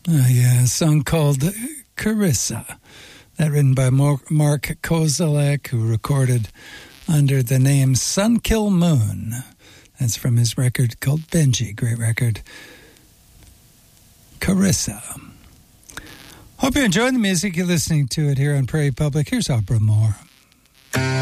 Yeah, a song called Carissa. That written by Mark Kozelek, who recorded under the name Sun Kill Moon. That's from his record called Benji. Great record. Carissa. Hope you enjoy the music. You're listening to it here on Prairie Public. Here's Opera Moore.